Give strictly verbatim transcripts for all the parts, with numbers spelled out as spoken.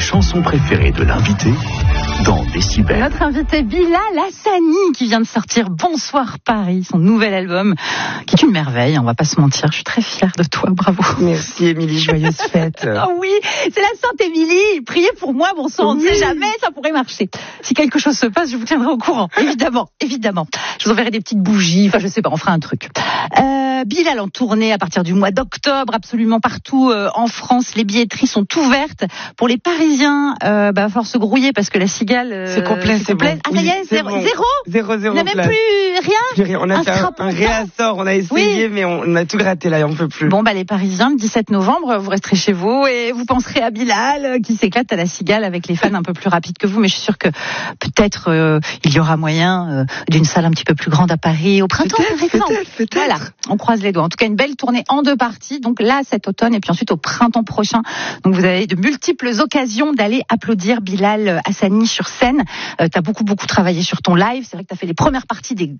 chansons préférées de l'invité dans Décibel. Notre invité Bilal Hassani qui vient de sortir Bonsoir Paris, son nouvel album, qui est une merveille, on va pas se mentir. Je suis très fière de toi, bravo. Merci Émilie, joyeuse fête. Oh oui, c'est la Sainte Émilie. Priez pour moi, bon sang, on ne sait jamais, ça pourrait marcher. Si quelque chose se passe, je vous tiendrai au courant, évidemment, évidemment. Je vous enverrai des petites bougies, enfin je sais pas, on fera un truc. Euh, Bilal en tournée à partir du mois d'octobre, absolument partout euh, en France. Les billetteries sont ouvertes. Pour les Parisiens, euh, bah, va falloir se grouiller parce que la Cigale... Euh, c'est complet, c'est, c'est complet. bon. Ah, ça y est, oui, zéro, bon. zéro Zéro, zéro. On n'a même place. plus rien, plus rien. On a un fait un, un réassort, on a essayé, oui. mais on, on a tout gratté là, on peut plus. Bon, bah les Parisiens, le dix-sept novembre, vous resterez chez vous et vous penserez à Bilal qui s'éclate à la Cigale avec les fans un peu plus rapides que vous. Mais je suis sûre que peut-être euh, il y aura moyen euh, d'une salle un petit peu plus grande à Paris au printemps, peut-être, par exemple. Peut-être, peut-être. Voilà, on croise les doigts. En tout cas, une belle tournée en deux parties. Donc là, cet automne et puis ensuite au printemps prochain. Donc vous avez de multiples occasions d'aller applaudir Bilal Hassani sur scène. Euh, t'as beaucoup beaucoup travaillé sur ton live. C'est vrai que t'as fait les premières parties des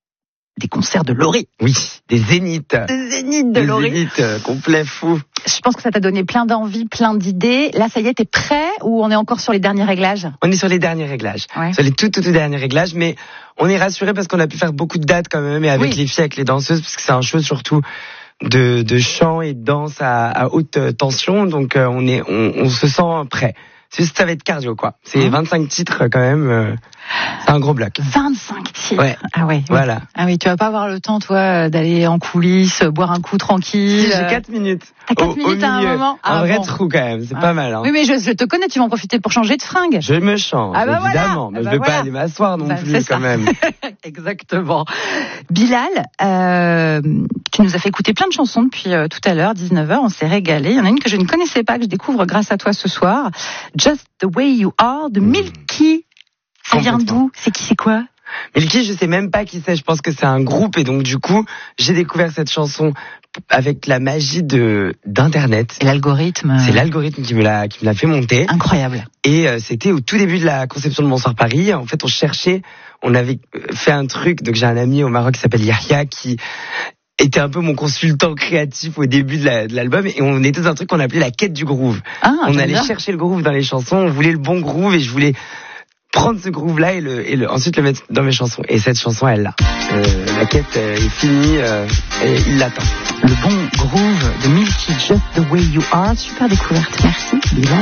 des concerts de Laurie. Oui, des zéniths. Des zéniths de Laurie. Des zéniths euh, complets fous. Je pense que ça t'a donné plein d'envie, plein d'idées. Là, ça y est, t'es prêt ou on est encore sur les derniers réglages? On est sur les derniers réglages. Ouais. Sur les tout, tout, tout derniers réglages, mais on est rassuré parce qu'on a pu faire beaucoup de dates quand même et avec oui. les filles, avec les danseuses, parce que c'est un show surtout de, de chant et de danse à, à haute tension. Donc, euh, on est, on, on se sent prêt. C'est juste, ça va être cardio, quoi. C'est mmh. vingt-cinq titres, quand même. Euh, c'est un gros bloc. vingt-cinq titres. Ouais. Ah ouais. Voilà. Oui. Ah oui, tu vas pas avoir le temps, toi, d'aller en coulisses, boire un coup tranquille. Si, j'ai quatre minutes. T'as quatre au, minutes au à un milieu. moment. Un ah, vrai bon. trou, quand même. C'est ah. pas mal, hein. Oui, mais je, je te connais, tu vas en profiter pour changer de fringue. Je me change, ah bah évidemment. voilà. Mais ah je bah vais voilà. pas aller m'asseoir non bah, plus, quand ça. même. Exactement. Bilal, euh, tu nous as fait écouter plein de chansons depuis euh, tout à l'heure, dix-neuf heures, on s'est régalé. Il y en a une que je ne connaissais pas, que je découvre grâce à toi ce soir. Just the Way You Are, de mmh. Milky. Ça vient d'où? C'est qui, c'est quoi? Milky, je sais même pas qui c'est. Je pense que c'est un groupe et donc du coup, j'ai découvert cette chanson avec la magie de d'internet. Et l'algorithme. C'est l'algorithme qui me l'a qui me l'a fait monter. Incroyable. Et euh, c'était au tout début de la conception de Bonsoir Paris. En fait, on cherchait, on avait fait un truc. Donc j'ai un ami au Maroc qui s'appelle Yahya qui était un peu mon consultant créatif au début de, la, de l'album et on était dans un truc qu'on appelait la quête du groove. Ah, on allait bien. chercher le groove dans les chansons. On voulait le bon groove et je voulais prendre ce groove-là et, le, et le, ensuite le mettre dans mes chansons. Et cette chanson, elle l'a. Euh, la quête euh, est finie euh, et il l'attend. Le bon groove de Milky, Just the Way You Are. Super découverte. Merci, Bilal.